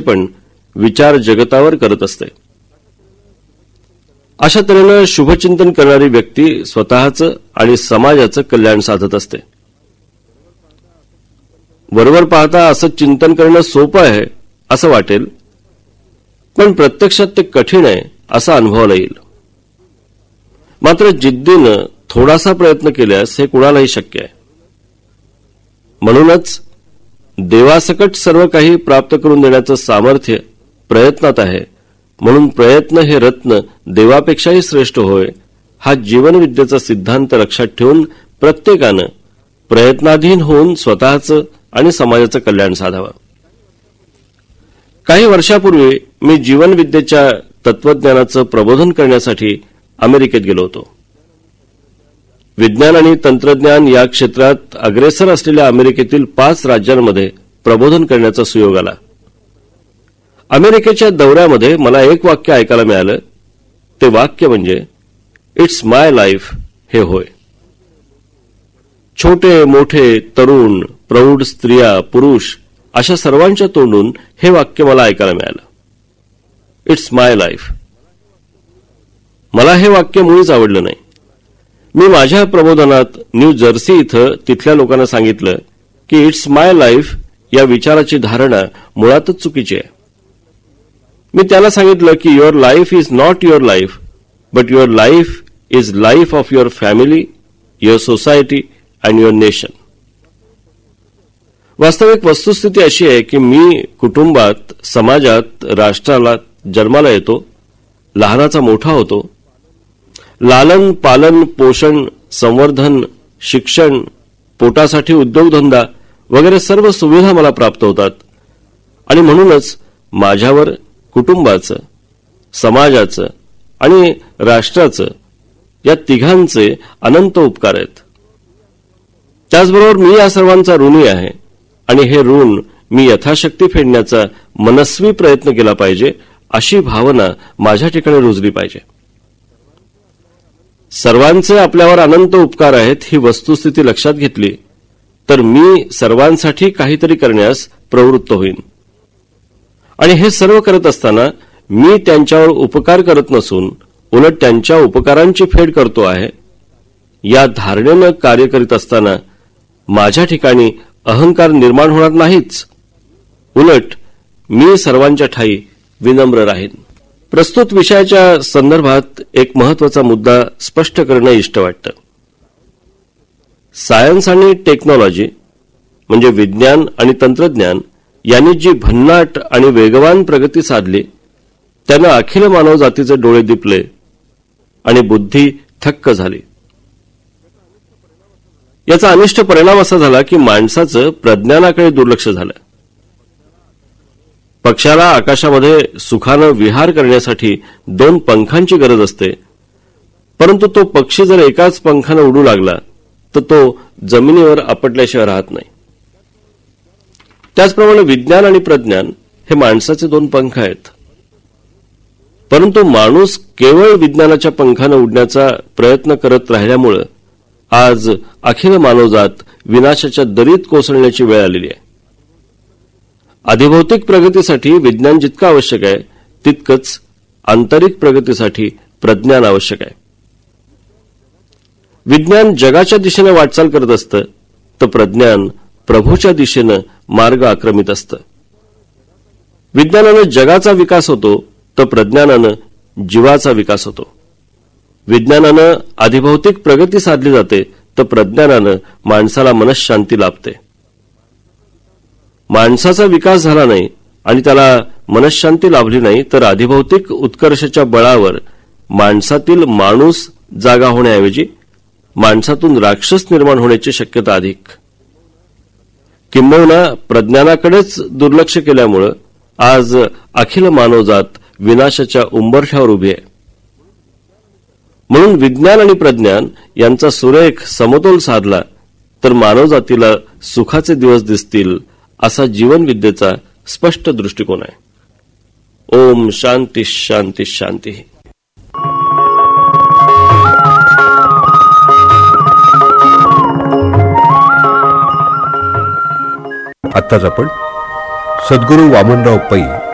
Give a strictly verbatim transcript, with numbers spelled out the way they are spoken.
प्रक्षेपण विचार जगतावर करत असते. अशा तऱ्हेनं शुभचिंतन करणारी व्यक्ती स्वतःचं आणि समाजाचं कल्याण साधत असते. वरवर पाहता असं चिंतन करणं सोपं आहे असं वाटेल, पण प्रत्यक्षात ते कठीण आहे असा अनुभवाला येईल. मात्र जिद्दीनं थोडासा प्रयत्न केल्यास हे कुणालाही शक्य आहे. म्हणूनच देवासकट सर्व काही प्राप्त करून देण्याचं सामर्थ्य प्रयत्नात आहे. म्हणून प्रयत्न हे रत्न देवापेक्षाही श्रेष्ठ होय हा जीवनविद्येचा सिद्धांत लक्षात ठेवून प्रत्येकानं प्रयत्नाधीन होऊन स्वतःचं आणि समाजाचं कल्याण साधावं. काही वर्षापूर्वी मी जीवनविद्येच्या तत्वज्ञानाचं प्रबोधन करण्यासाठी अमेरिकेत गेलो होतो. विज्ञान आणि तंत्रज्ञान या क्षेत्रात अग्रेसर असलेल्या अमेरिकेतील पाच राज्यांमध्ये प्रबोधन करण्याचा सुयोग आला. अमेरिकेच्या दौऱ्यामध्ये मला एक वाक्य ऐकायला मिळालं. ते वाक्य म्हणजे इट्स माय लाईफ हे होय. छोटे मोठे तरुण प्रौढ स्त्रिया पुरुष अशा सर्वांच्या तोंडून हे वाक्य मला ऐकायला मिळालं. It's my life. मला हे वाक्य मुळीच आवडलं नाही. मी माझ्या प्रबोधनात न्यू जर्सी इथं तिथल्या लोकांना सांगितलं की इट्स माय लाईफ या विचाराची धारणा मुळातच चुकीची आहे. मी त्याला सांगितलं की your life is not your life but your life is life of your family, your society and your nation. वास्तविक वस्तुस्थिती अशी आहे की मी कुटुंबात, समाजात, राष्ट्राला जन्माला येतो, लहानाचा मोठा होतो. लालन पालन पोषण संवर्धन शिक्षण पोटासाठी उद्योगधंदा वगैरे सर्व सुविधा मला प्राप्त होतात आणि म्हणूनच माझ्यावर कुटुंबाचं, समाजाचं आणि राष्ट्राचं या तिघांचे अनंत उपकार आहेत. त्याचबरोबर मी या सर्वांचा ऋणी आहे आणि हे ऋण मी यथाशक्ती फेडण्याचा मनस्वी प्रयत्न केला पाहिजे अशी भावना माझ्या ठिकाणी रुजली पाहिजे. सर्वांचे आपल्यावर अनंत उपकार आहेत ही वस्तुस्थिती लक्षात घेतली तर मी सर्वांसाठी काहीतरी करण्यास प्रवृत्त होईन. आणि हे सर्व करत असताना मी त्यांच्यावर उपकार करत नसून उलट त्यांच्या उपकारांची फेड करतो आहे या धारणेनं कार्य करीत असताना माझ्या ठिकाणी अहंकार निर्माण होणार नाहीच. उलट मी सर्वांच्या ठायी विनम्र राहीन. प्रस्तुत विषयाच्या संदर्भात एक महत्वाचा मुद्दा स्पष्ट करणं इष्ट वाटतं. सायन्स आणि टेक्नॉलॉजी म्हणजे विज्ञान आणि तंत्रज्ञान यांनी जी भन्नाट आणि वेगवान प्रगती साधली त्यानं अखिल मानव जातीचे डोळे दिपले आणि बुद्धी थक्क झाली. याचा अनिष्ट परिणाम असा झाला की माणसाचं प्रज्ञानाकडे दुर्लक्ष झालं. पक्षाला आकाशामध्ये सुखानं विहार करण्यासाठी दोन पंखांची गरज असते, परंतु तो पक्षी जर एकाच पंखानं उडू लागला तर तो जमिनीवर आपटल्याशिवाय राहत नाही. त्याचप्रमाणे विज्ञान आणि प्रज्ञान हे माणसाचे दोन पंख आहेत. परंतु माणूस केवळ विज्ञानाच्या पंखानं उडण्याचा प्रयत्न करत राहिल्यामुळे आज अखिल मानवजात विनाशाच्या दरीत कोसळण्याची वेळ आलेली आहे. अधिभौतिक प्रगतीसाठी विज्ञान जितकं आवश्यक आहे तितकंच आंतरिक प्रगतीसाठी प्रज्ञान आवश्यक आहे. विज्ञान जगाच्या दिशेने वाटचाल करत असतं तर प्रज्ञान प्रभूच्या दिशेनं मार्ग आक्रमित असतं. विज्ञानानं जगाचा विकास होतो तर प्रज्ञानानं जीवाचा विकास होतो. विज्ञानानं अधिभौतिक प्रगती साधली जाते तर प्रज्ञानानं माणसाला मनःशांती लाभते. माणसाचा विकास झाला नाही आणि त्याला मनःशांती लाभली नाही तर अधिभौतिक उत्कर्षाच्या बळावर माणसातील माणूस जागा होण्याऐवजी माणसातून राक्षस निर्माण होण्याची शक्यता अधिक. किंबहुना प्रज्ञानाकडेच दुर्लक्ष केल्यामुळे आज अखिल मानवजात विनाशाच्या उंबरठ्यावर उभी आहे. म्हणून विज्ञान आणि प्रज्ञान यांचा सुरेख समतोल साधला तर मानवजातीला सुखाचे दिवस दिसतील असा जीवनविद्येचा स्पष्ट दृष्टिकोन आहे. ओम शांती शांती शांती. आत्ताच आपण सद्गुरू वामनराव पै